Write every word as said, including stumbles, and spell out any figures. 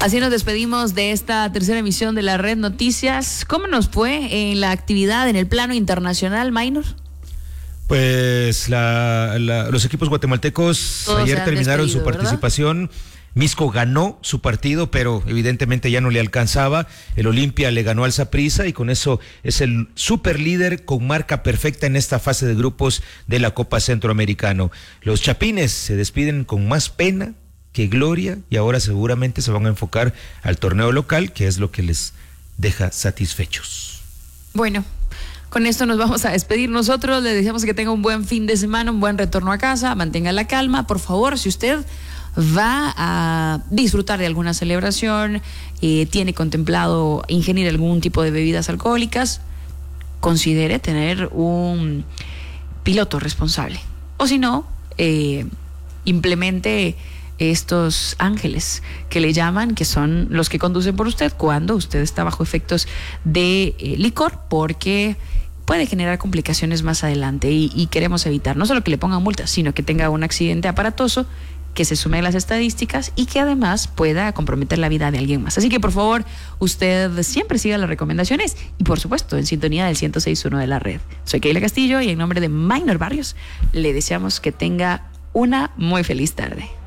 Así nos despedimos de esta tercera emisión de la Red Noticias. ¿Cómo nos fue en la actividad en el plano internacional, Maynor? Pues la, la, los equipos guatemaltecos Todos ayer terminaron su participación. ¿Verdad? Misco ganó su partido, pero evidentemente ya no le alcanzaba. El Olimpia le ganó al Saprissa y con eso es el super líder con marca perfecta en esta fase de grupos de la Copa Centroamericano. Los chapines se despiden con más pena que gloria y ahora seguramente se van a enfocar al torneo local, que es lo que les deja satisfechos. Bueno, con esto nos vamos a despedir nosotros. Le deseamos que tenga un buen fin de semana, un buen retorno a casa, mantenga la calma. Por favor, si usted va a disfrutar de alguna celebración, eh, tiene contemplado ingerir algún tipo de bebidas alcohólicas, considere tener un piloto responsable. O si no, eh, implemente estos ángeles que le llaman, que son los que conducen por usted cuando usted está bajo efectos de eh, licor, porque puede generar complicaciones más adelante y, y queremos evitar no solo que le pongan multas, sino que tenga un accidente aparatoso que se sume a las estadísticas y que además pueda comprometer la vida de alguien más. Así que por favor, usted siempre siga las recomendaciones y por supuesto en sintonía del ciento seis punto uno de la red. Soy Keila Castillo y en nombre de Maynor Barrios le deseamos que tenga una muy feliz tarde.